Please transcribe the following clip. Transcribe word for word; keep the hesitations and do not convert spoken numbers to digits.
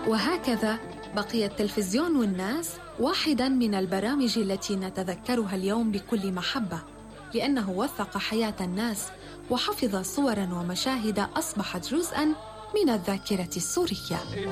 وهكذا بقي التلفزيون والناس واحداً من البرامج التي نتذكرها اليوم بكل محبة، لأنه وثق حياة الناس وحفظ صوراً ومشاهد أصبحت جزءاً من الذاكرة السورية.